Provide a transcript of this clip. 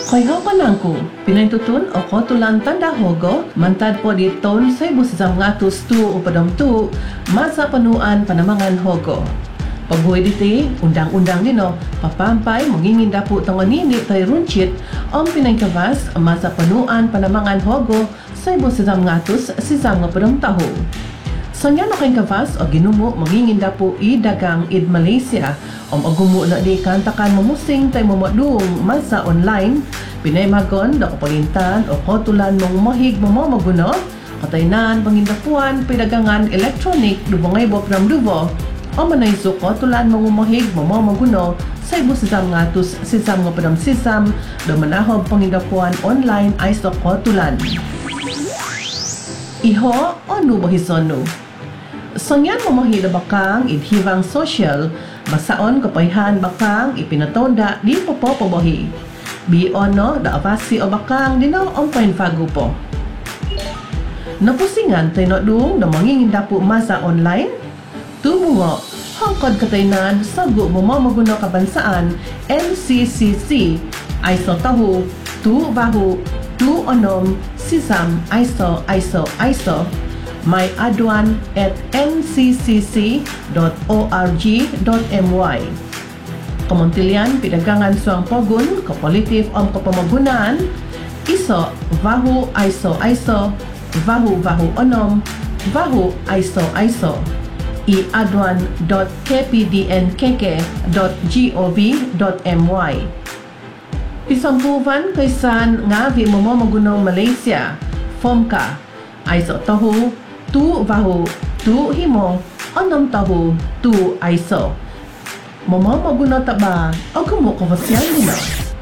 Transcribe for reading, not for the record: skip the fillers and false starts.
Kaya panangko, pinintutun o kotulan tanda hogo, mantad po diton sa ibusisam ngatus tu o padam tu, masa panuan panamangan hogo. Pagbuhay diti, undang-undang nino, papampay, manginginda po tango nini tayo runchit, ang pinangkavas, masa panuan panamangan hogo, sa ibusisam ngatus, sisam nga padam taho. Sanya na kayong kavas o ginumo manginginda po dagang id Malaysia o agumo na di kantakan mamusing tayo mamadung masa online pinaymagon da kapalintan o kotulan mong mahig mamaguno kataynan pangindapuan pidagangan electronic dubangay bop ng dubo o manayso kotulan mong mahig mamaguno sa ibu sisam ngatus sisam nga padam sisam do manahob pangindapuan online ay sa kotulan iho o nubahisono. Sangyan mamahila bakang idhivang social, basaon kapayhan bakang ipinatonda di po pabahi. Biyon no, da avasi o bakang dinaw ang painfago po. Napusingan tayo dung na manginginda po masa online? Tumungo, hangkod kataynan sago mamamaguno kabansaan NCCC, ISO tahu, tu bahu, tu onom, sisam, ISO, may aduan at nccc.org.my. Kamontilian, pidagangan suang pogun, kapolitif om kapamagunan, iso, vahu, ISO, vahu onom, vahu, ISO, iadwan.kpdnkk.gov.my. Pisampuvan kaysan nga vi mamamagunaw Malaysia, FOMCA, ISO tahu, tu vahu, tu himo, onom tahu, tu ISO. Mamamagunaw taba, o kumo kavasyan nila.